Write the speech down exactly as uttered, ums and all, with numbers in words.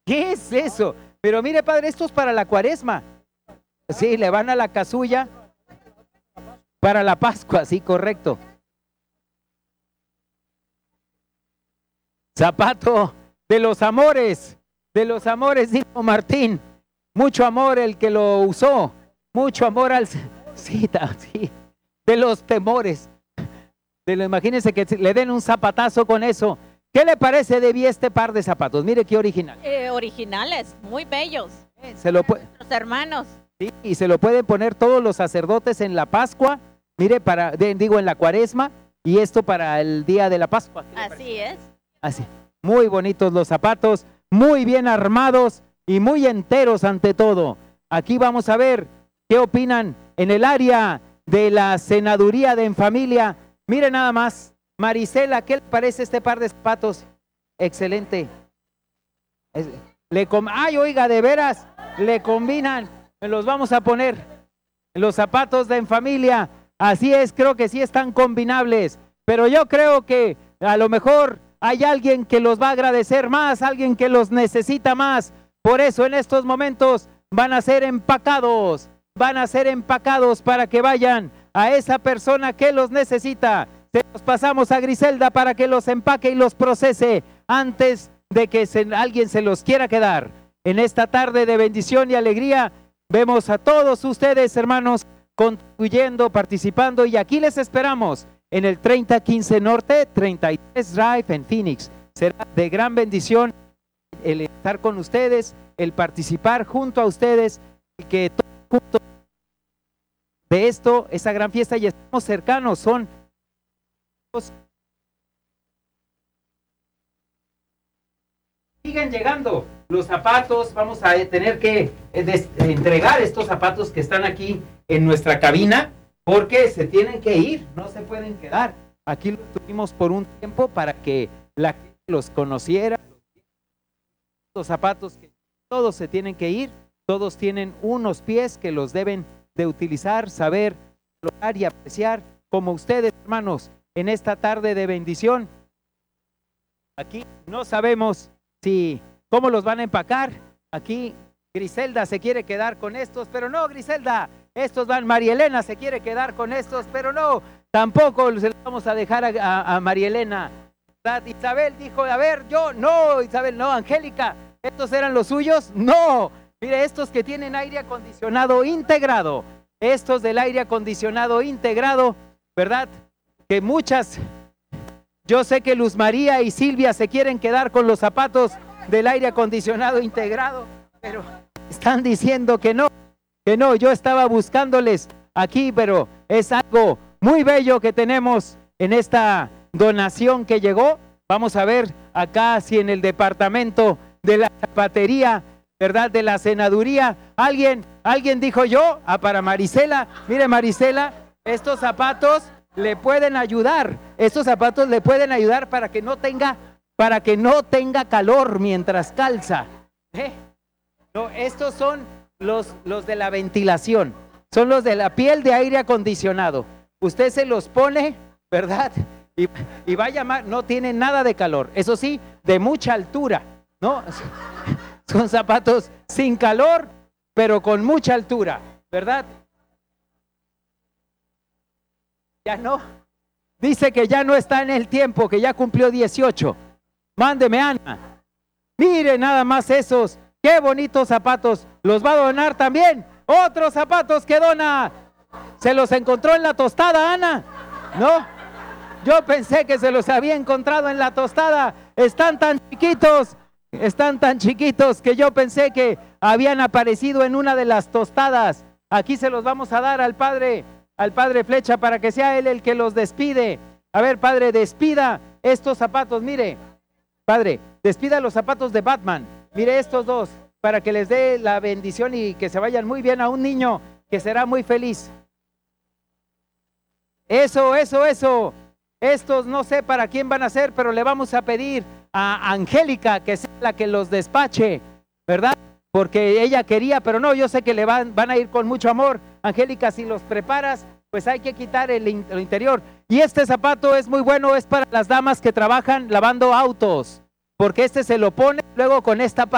¿Qué es eso? Pero mire, padre, esto es para la cuaresma. Sí, le van a la casulla para la Pascua, sí, correcto. Zapato de los amores, de los amores, dijo Martín. Mucho amor el que lo usó, mucho amor al... Sí, sí, de los temores. De lo, imagínense que le den un zapatazo con eso. ¿Qué le parece de este par de zapatos? Mire qué original. Eh, originales, muy bellos. Eh, se lo puede... Los hermanos. Sí, y se lo pueden poner todos los sacerdotes en la Pascua. Mire, para, de, digo, en la Cuaresma. Y esto para el día de la Pascua. Así es. Así. Muy bonitos los zapatos, muy bien armados y muy enteros ante todo. Aquí vamos a ver qué opinan en el área de la senaduría de En Familia. Mire nada más, Marisela, ¿qué le parece este par de zapatos? Excelente. Es, le com Ay, oiga, de veras, le combinan. Me los vamos a poner. Los zapatos de En Familia. Así es, creo que sí están combinables. Pero yo creo que a lo mejor hay alguien que los va a agradecer más, alguien que los necesita más. Por eso en estos momentos van a ser empacados, van a ser empacados para que vayan a esa persona que los necesita. Se los pasamos a Griselda para que los empaque y los procese antes de que se, alguien se los quiera quedar. En esta tarde de bendición y alegría, vemos a todos ustedes, hermanos, contribuyendo, participando, y aquí les esperamos en el treinta quince Norte, treinta y tres Drive en Phoenix. Será de gran bendición el estar con ustedes, el participar junto a ustedes, y que todos juntos de esto, esa gran fiesta, y estamos cercanos, son siguen llegando los zapatos. Vamos a tener que entregar estos zapatos que están aquí en nuestra cabina, porque se tienen que ir, no se pueden quedar. Aquí los tuvimos por un tiempo para que la gente los conociera. Los zapatos que todos se tienen que ir, todos tienen unos pies que los deben de utilizar, saber, valorar y apreciar, como ustedes, hermanos, en esta tarde de bendición. Aquí no sabemos si cómo los van a empacar. Aquí Griselda se quiere quedar con estos, pero no, Griselda, estos van. María Elena se quiere quedar con estos, pero no, tampoco se los vamos a dejar a, a, a María Elena. Isabel dijo, a ver, yo, no, Isabel, no, Angélica, ¿estos eran los suyos? No, mire, estos que tienen aire acondicionado integrado, estos del aire acondicionado integrado, ¿verdad? Que muchas, yo sé que Luz María y Silvia se quieren quedar con los zapatos del aire acondicionado integrado, pero están diciendo que no, que no. Yo estaba buscándoles aquí, pero es algo muy bello que tenemos en esta donación que llegó. Vamos a ver acá si en el departamento de la zapatería, ¿verdad? De la senaduría, alguien, alguien dijo yo, ah, para Marisela, mire Marisela, estos zapatos le pueden ayudar, estos zapatos le pueden ayudar para que no tenga, para que no tenga calor mientras calza. ¿Eh? No, estos son los, los de la ventilación, son los de la piel de aire acondicionado. Usted se los pone, ¿verdad? Y, y va a llamar, no tiene nada de calor, eso sí, de mucha altura, ¿no? Son zapatos sin calor, pero con mucha altura, ¿verdad? Ya no, dice que ya no está en el tiempo, que ya cumplió dieciocho. Mándeme, Ana. Mire nada más esos, qué bonitos zapatos. Los va a donar también. Otros zapatos que dona. ¿Se los encontró en la tostada, Ana? No, yo pensé que se los había encontrado en la tostada. Están tan chiquitos, están tan chiquitos que yo pensé que habían aparecido en una de las tostadas. Aquí se los vamos a dar al padre, al padre Flecha, para que sea él el que los despide. A ver, padre, despida estos zapatos. Mire, padre, despida los zapatos de Batman. Mire estos dos, para que les dé la bendición y que se vayan muy bien a un niño que será muy feliz. Eso, eso, eso. Estos no sé para quién van a ser, pero le vamos a pedir a Angélica que sea la que los despache, ¿verdad? Porque ella quería, pero no, yo sé que le van, van a ir con mucho amor. Angélica, si los preparas, pues hay que quitar el, el interior. Y este zapato es muy bueno, es para las damas que trabajan lavando autos, porque este se lo pone luego con esta parte.